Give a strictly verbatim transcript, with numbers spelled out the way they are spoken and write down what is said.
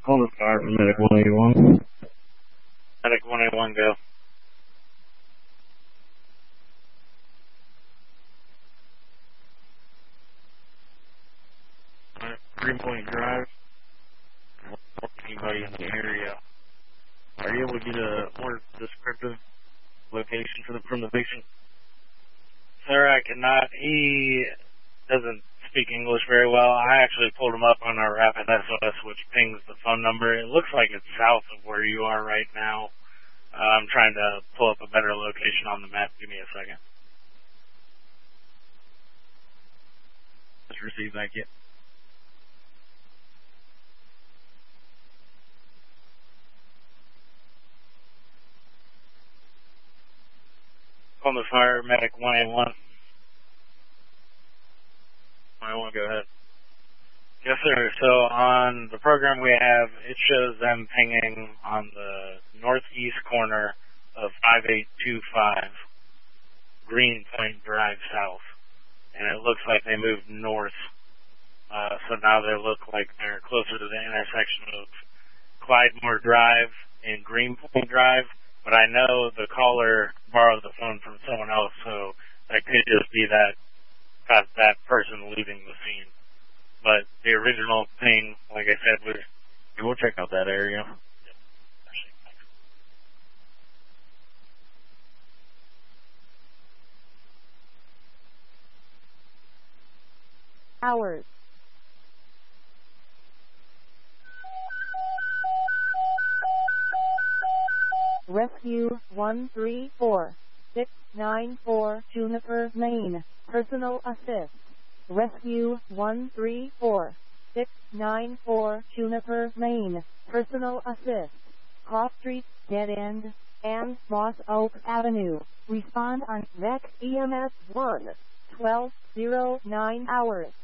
Call the fire from Medic one eighty-one. Medic one eighty-one, go. Alright, Greenpoint Drive. Anybody in the area? Are you able to get a more descriptive location for the, from the patient? Sir, I cannot. He doesn't speak English very well. I actually pulled him up on our rapid S O S, which pings the phone number. It looks like it's south of where you are right now. Uh, I'm trying to pull up a better location on the map. Give me a second. Just received that kit. On the fire, Medic one eighty-one. one eighty-one, go ahead. Yes, sir. So on the program we have, it shows them pinging on the northeast corner of five eight two five Greenpoint Drive South. And it looks like they moved north. Uh, so now they look like they're closer to the intersection of Clydemore Drive and Greenpoint Drive. But I know the caller borrowed the phone from someone else, so that could just be that that, that person leaving the scene. But the original thing, like I said, was we'll check out that area. Hours. Rescue one three four six nine four Juniper Lane. Personal assist. Rescue one three four six nine four Juniper Lane. Personal assist. Cross Street, Dead End, and Moss Oak Avenue. Respond on V E C E M S one twelve oh nine hours.